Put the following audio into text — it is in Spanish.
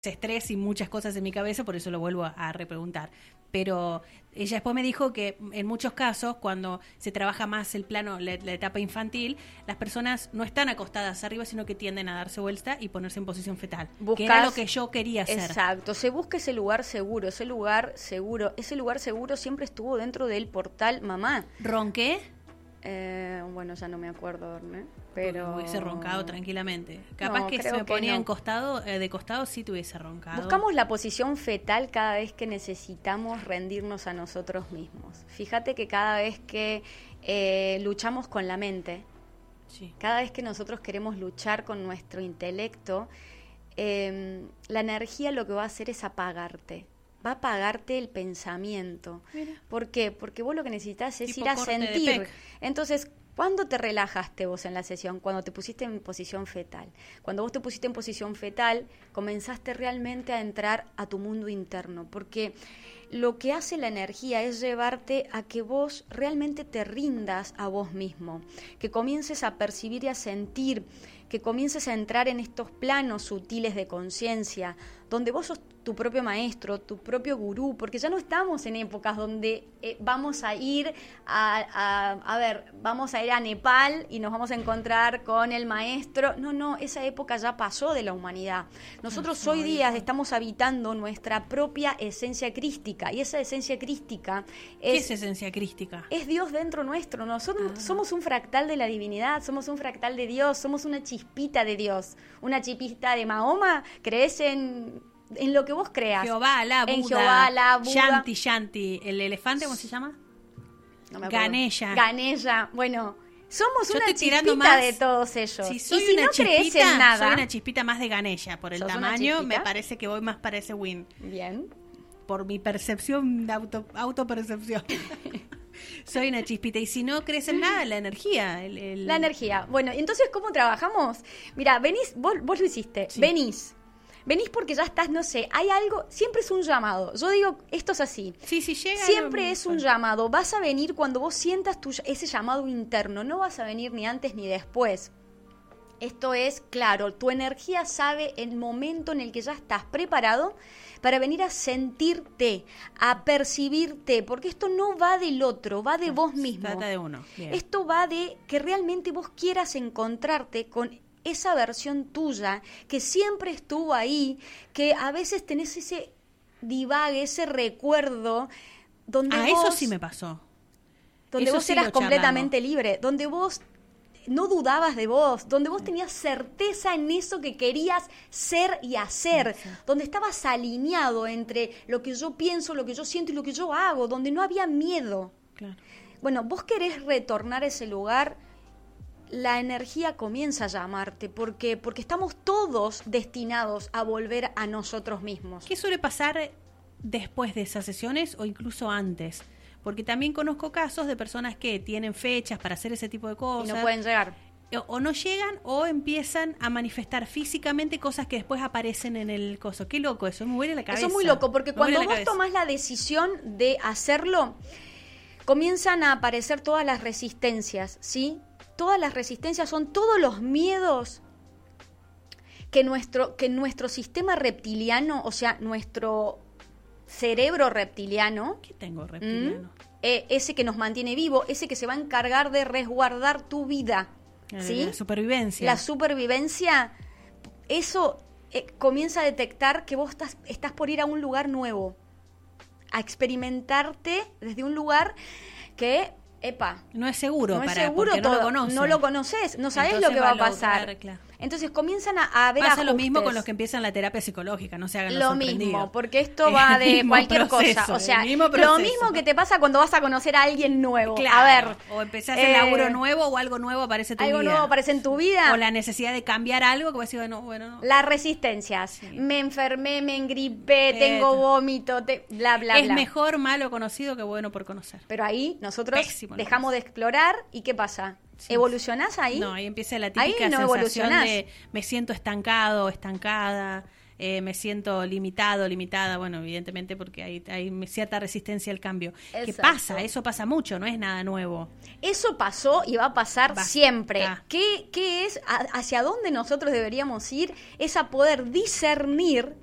estrés y muchas cosas en mi cabeza, por eso lo vuelvo a repreguntar. Pero ella después me dijo que en muchos casos, cuando se trabaja más el plano, la etapa infantil, las personas no están acostadas arriba, sino que tienden a darse vuelta y ponerse en posición fetal. Que era lo que yo quería hacer. Exacto, se busca ese lugar seguro, ese lugar seguro siempre estuvo dentro del portal mamá. ¿Ronqué? Bueno, ya no me acuerdo, ¿no? Pero hubiese roncado tranquilamente. Capaz que se me ponía de costado sí te hubiese roncado. Buscamos la posición fetal cada vez que necesitamos rendirnos a nosotros mismos. Fíjate que cada vez que luchamos con la mente, sí, cada vez que nosotros queremos luchar con nuestro intelecto, la energía lo que va a hacer es apagarte. Va a apagarte el pensamiento. Mira. ¿Por qué? Porque vos lo que necesitas es ir a sentir. Entonces, ¿cuándo te relajaste vos en la sesión? Cuando te pusiste en posición fetal. Cuando vos te pusiste en posición fetal, comenzaste realmente a entrar a tu mundo interno. Porque lo que hace la energía es llevarte a que vos realmente te rindas a vos mismo. Que comiences a percibir y a sentir, que comiences a entrar en estos planos sutiles de conciencia, donde vos sos tu propio maestro, tu propio gurú, porque ya no estamos en épocas donde vamos a ir vamos a ir a Nepal y nos vamos a encontrar con el maestro. No, esa época ya pasó de la humanidad. Nosotros hoy día estamos habitando nuestra propia esencia crística, y esa esencia crística ¿Qué es esencia crística? Es Dios dentro nuestro. Nosotros somos un fractal de la divinidad, somos un fractal de Dios, somos una chispita de Dios, una chispita de Mahoma. ¿Crees en lo que vos creas? Jehová, Alá, Buda, en Jehová, Alá, Buda. Shanti. ¿El elefante cómo se llama? No me acuerdo. Ganesha. Bueno, somos yo una chispita más, de todos ellos. Si soy y si una no crees en nada, soy una chispita más de Ganesha. Por el tamaño me parece que voy más para ese win. Bien. Por mi percepción de autopercepción. Soy una chispita. Y si no crees en nada, la energía. La energía. Bueno, entonces, ¿cómo trabajamos? Mira, venís, vos lo hiciste. Sí. Venís porque ya estás, no sé, hay algo, siempre es un llamado. Yo digo, esto es así. Sí, llega. Siempre es un llamado. Vas a venir cuando vos sientas ese llamado interno. No vas a venir ni antes ni después. Esto es claro. Tu energía sabe el momento en el que ya estás preparado para venir a sentirte, a percibirte. Porque esto no va del otro, va de vos mismo. Trata de uno. Bien. Esto va de que realmente vos quieras encontrarte con esa versión tuya que siempre estuvo ahí, que a veces tenés ese divague, ese recuerdo donde vos... eso sí me pasó. Donde eso vos sí eras completamente libre, donde vos no dudabas de vos, donde vos tenías certeza en eso que querías ser y hacer, donde estabas alineado entre lo que yo pienso, lo que yo siento y lo que yo hago, donde no había miedo. Claro. Bueno, vos querés retornar a ese lugar. La energía comienza a llamarte porque estamos todos destinados a volver a nosotros mismos. ¿Qué suele pasar después de esas sesiones o incluso antes? Porque también conozco casos de personas que tienen fechas para hacer ese tipo de cosas. Y no pueden llegar. O no llegan o empiezan a manifestar físicamente cosas que después aparecen en el coso. Qué loco, eso me vuelve la cabeza. Eso es muy loco porque cuando vos tomás la decisión de hacerlo, comienzan a aparecer todas las resistencias, ¿sí? Todas las resistencias son todos los miedos que nuestro sistema reptiliano, o sea, nuestro cerebro reptiliano. ¿Qué tengo reptiliano? Ese que nos mantiene vivo, ese que se va a encargar de resguardar tu vida. ¿Sí? La supervivencia. La supervivencia, eso comienza a detectar que vos estás por ir a un lugar nuevo, a experimentarte desde un lugar que... no es seguro, no es seguro todo, no lo conoces, no sabés lo que va a pasar. Claro. Entonces comienzan a ver Pasa lo mismo con los que empiezan la terapia psicológica, no se hagan los sorprendidos. Lo mismo, porque esto va de cualquier cosa. O sea, lo mismo que te pasa cuando vas a conocer a alguien nuevo. Claro. A ver, o empezás el laburo nuevo o algo nuevo aparece en tu vida. Algo nuevo aparece en tu vida. O la necesidad de cambiar algo que vos decís, bueno, no. Las resistencias. Sí. Me enfermé, me engripé, tengo vómito, bla, bla, es bla. Mejor malo conocido que bueno por conocer. Pero ahí nosotros dejamos de explorar y ¿qué pasa? Sí. ¿Evolucionás ahí? No, ahí empieza la típica sensación de me siento estancado, estancada, me siento limitada, bueno, evidentemente porque hay cierta resistencia al cambio. Exacto. ¿Qué pasa? Eso pasa mucho, no es nada nuevo. Eso pasó y va a pasar siempre. ¿Qué es? ¿Hacia dónde nosotros deberíamos ir? Es a poder discernir